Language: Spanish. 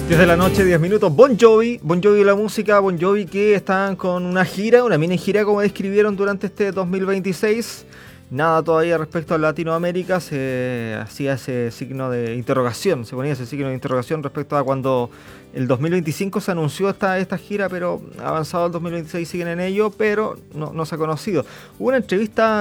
Desde la noche, 10 minutos. Bon Jovi la música, Bon Jovi que están con una gira, una mini gira como describieron durante este 2026. Nada todavía respecto a Latinoamérica, se hacía ese signo de interrogación, se ponía ese signo de interrogación respecto a cuando el 2025 se anunció esta gira, pero avanzado el 2026 siguen en ello, pero no se ha conocido. Hubo una entrevista